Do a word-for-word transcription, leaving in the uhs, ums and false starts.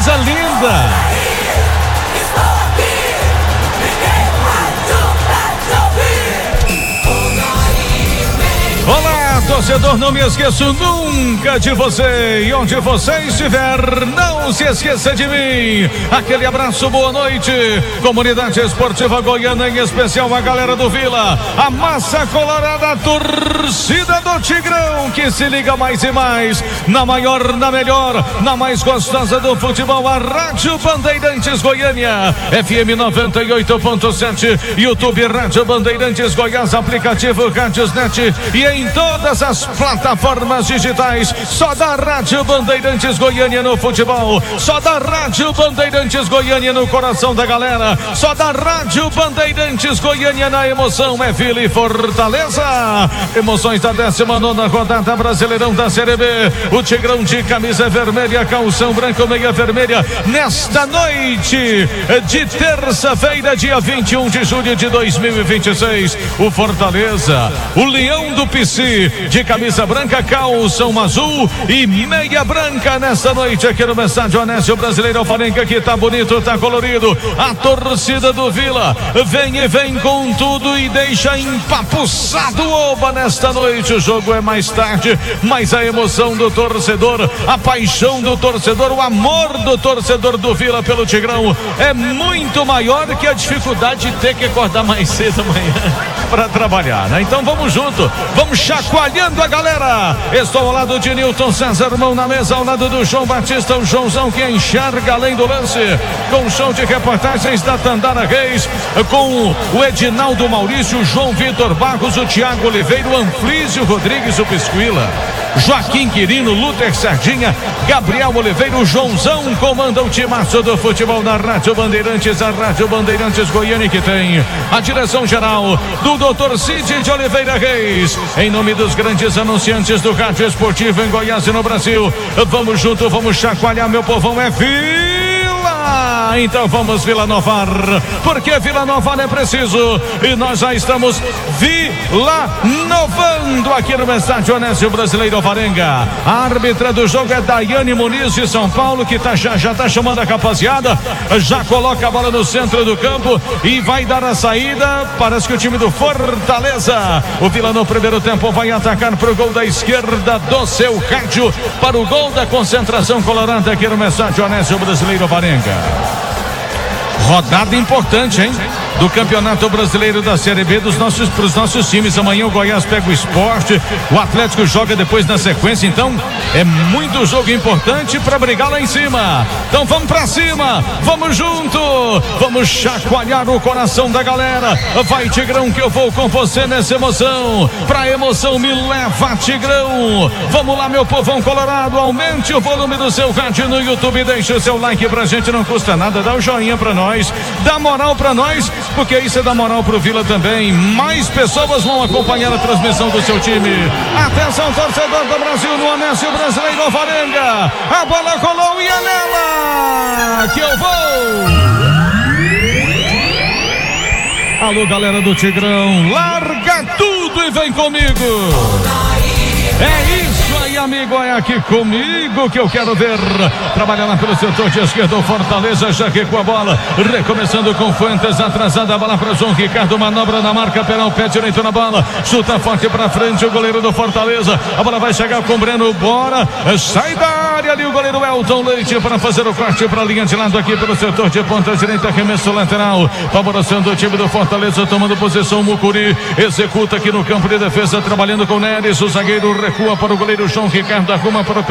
coisa linda. Olá, torcedor, não me esqueço nunca de você. E onde você estiver, não se esqueça de mim. Aquele abraço, boa noite. Comunidade Esportiva Goiana, em especial a galera do Vila, a massa colorada, a torcida do Tigrão, que se liga mais e mais, na maior, na melhor, na mais gostosa do futebol, a Rádio Bandeirantes Goiânia, F M noventa e oito ponto sete, YouTube Rádio Bandeirantes Goiás, aplicativo Rádiosnet e em todas as plataformas digitais. Só da Rádio Bandeirantes Goiânia no futebol, só da Rádio Bandeirantes Goiânia no coração da galera, só da Rádio Bandeirantes Goiânia na emoção. É Vila e Fortaleza, emoções da décima nona rodada Brasileirão da Série B. O Tigrão de camisa vermelha, calção branco, meia vermelha, nesta noite de terça-feira, dia vinte e um de julho de dois mil e vinte e seis. O Fortaleza, o Leão do Pici, de camisa branca, calção azul e meia branca nesta noite aqui no estádio Onésio Brasileiro Alvarenga, que tá bonito, tá colorido. A torcida do Vila vem e vem com tudo e deixa empapuçado o Oba nesta noite. O jogo é mais tarde, mas a emoção do torcedor, a paixão do torcedor, o amor do torcedor do Vila pelo Tigrão é muito maior que a dificuldade de ter que acordar mais cedo amanhã para trabalhar, né? Então vamos junto, vamos chacoalhando a galera. Estou ao lado de Nilton César, mão na mesa, ao lado do João Batista, o Joãozão que enxerga além do lance, com show de reportagens da Tandara Reis, com o Edinaldo Maurício, o João Vitor Barros, o Thiago Oliveira, o Anflísio Rodrigues, o Pisquila, Joaquim Quirino, Lúter Sardinha, Gabriel Oliveira, o Joãozão comanda o timaço do futebol na Rádio Bandeirantes, a Rádio Bandeirantes Goiânia, que tem a direção geral do doutor Cid de Oliveira Reis. Em nome dos grandes anunciantes do rádio esportivo em Goiás e no Brasil, vamos junto, vamos chacoalhar, meu povão, é Vila! Então vamos Vila Novar, porque Vila Novar é preciso, e nós já estamos Vila Novando aqui no estádio Onésio Brasileiro Alvarenga. A árbitra do jogo é Daiane Muniz de São Paulo, que tá, já, já tá chamando a rapaziada, já coloca a bola no centro do campo e vai dar a saída. Parece que o time do Fortaleza, o Vila no primeiro tempo vai atacar pro gol da esquerda do seu rádio, para o gol da concentração colorada aqui no estádio Onésio Brasileiro Alvarenga. Rodada importante, hein? Do Campeonato Brasileiro da Série B dos nossos, para os nossos times. Amanhã o Goiás pega o Sport, o Atlético joga depois na sequência, então é muito jogo importante para brigar lá em cima. Então vamos para cima, vamos junto, vamos chacoalhar o coração da galera. Vai Tigrão, que eu vou com você nessa emoção. Pra emoção me leva, Tigrão. Vamos lá, meu povão colorado, aumente o volume do seu rádio no YouTube, deixa o seu like pra gente, não custa nada, dá o joinha pra nós, dá moral pra nós, porque isso é dar moral pro Vila também. Mais pessoas vão acompanhar a transmissão do seu time. Atenção, torcedor do Brasil, no Onésio Brasileiro Alvarenga. A bola colou e é nela que eu vou. Alô, galera do Tigrão, larga tudo e vem comigo. É isso aí, amigo, é aqui comigo que eu quero ver. Trabalhando pelo setor de esquerda, o Fortaleza já recua a bola, recomeçando com Fuentes, atrasada a bola para João Ricardo, manobra na marca, pela o pé direito na bola, chuta forte para frente o goleiro do Fortaleza, a bola vai chegar com o Breno, bora, sai da área ali o goleiro Elton Leite para fazer o corte para a linha de lado aqui pelo setor de ponta direita, arremesso lateral, favorecendo o time do Fortaleza, tomando posição, Mucuri executa aqui no campo de defesa, trabalhando com Neres, o zagueiro recua para o goleiro João Ricardo, arruma para o